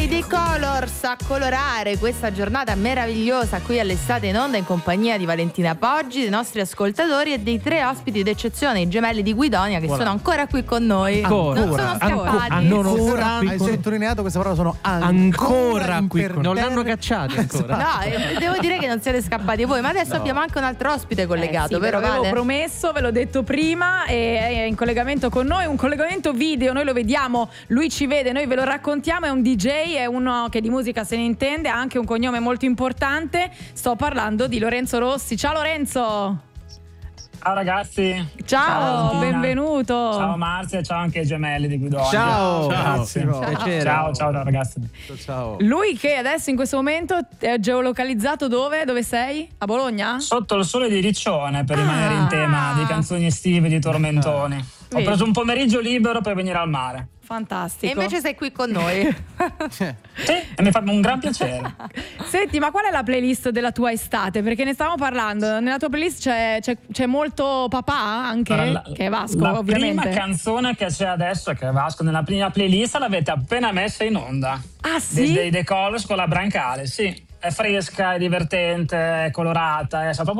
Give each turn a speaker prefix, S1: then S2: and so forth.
S1: i The Colors a colorare questa giornata meravigliosa qui all'Estate in Onda in compagnia di Valentina Poggi, dei nostri ascoltatori e dei 3 ospiti d'eccezione, i gemelli di Guidonia, che sono ancora qui con noi. Non sono scappati.
S2: Hai sottolineato questa parola, sono
S3: ancora qui. Non l'hanno cacciati ancora.
S1: No, devo dire che non siete scappati voi, ma adesso abbiamo anche un altro ospite collegato,
S4: sì,
S1: vero?
S4: Ve l'avevo promesso, ve l'ho detto prima, è in collegamento con noi, un collegamento video, noi lo vediamo, lui ci vede, noi ve lo raccontiamo, è un DJ, è uno che di musica se ne intende, ha anche un cognome molto importante, sto parlando di Lorenzo Rossi. Ciao Lorenzo!
S5: Ciao ragazzi!
S4: Ciao, benvenuto!
S5: Ciao Marzia, ciao anche ai gemelli di Guidonia.
S2: Ciao,
S5: grazie. Ciao ragazzi.
S2: Ciao.
S4: Lui che adesso in questo momento è geolocalizzato dove? Dove sei? A Bologna?
S5: Sotto il sole di Riccione, per rimanere in tema di canzoni estive, di tormentoni. Ho preso un pomeriggio libero per venire al mare.
S4: Fantastico.
S1: E invece sei qui con noi.
S5: Sì, e mi fa un gran piacere.
S4: Senti, ma qual è la playlist della tua estate? Perché ne stavamo parlando. Nella tua playlist c'è molto papà anche, che è Vasco, ovviamente.
S5: La prima canzone che c'è adesso, che è Vasco, nella prima playlist l'avete appena messa in onda.
S4: Ah sì?
S5: Dei The Colors con la Brancale, sì. È fresca, è divertente, è colorata, è proprio